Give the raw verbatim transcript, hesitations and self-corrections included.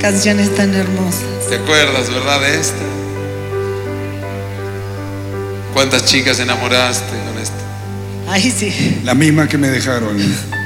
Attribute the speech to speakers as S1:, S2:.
S1: canciones tan hermosas.
S2: ¿Te acuerdas, verdad, de esta? ¿Cuántas chicas enamoraste con esta?
S1: Ay, sí.
S3: La misma que me dejaron.